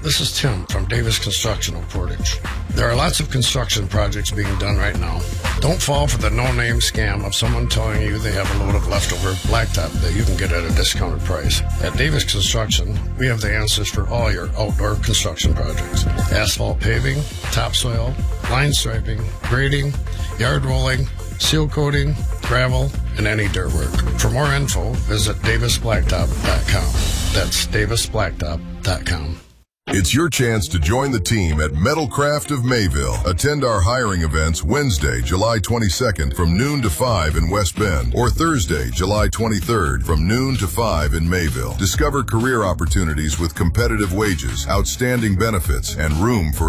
This is Tim from Davis Construction of Portage. There are lots of construction projects being done right now. Don't fall for the no-name scam of someone telling you they have a load of leftover blacktop that you can get at a discounted price. At Davis Construction, we have the answers for all your outdoor construction projects. Asphalt paving, topsoil, line striping, grading, yard rolling, seal coating, gravel, and any dirt work. For more info, visit davisblacktop.com. That's davisblacktop.com. It's your chance to join the team at Metalcraft of Mayville. Attend our hiring events Wednesday, July 22nd from noon to 5 in West Bend, or Thursday, July 23rd from noon to 5 in Mayville. Discover career opportunities with competitive wages, outstanding benefits, and room for